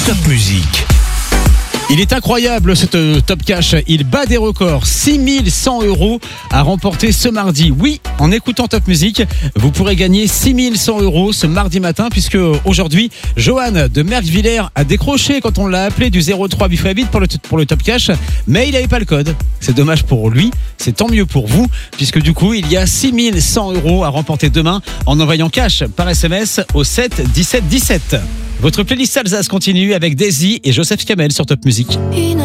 Top Musique. Il est incroyable ce Top Cash, il bat des records, 6100 € à remporter ce mardi. Oui, en écoutant Top Musique, vous pourrez gagner 6100 € ce mardi matin puisque aujourd'hui, Johan de Merckvillers a décroché quand on l'a appelé du 03 Bifabit pour le Top Cash, mais il n'avait pas le code. C'est dommage pour lui, c'est tant mieux pour vous puisque du coup, il y a 6100 € à remporter demain en envoyant cash par SMS au 7 17 17. Votre playlist Alsace continue avec Daisy et Joseph Kamel sur Top Musique.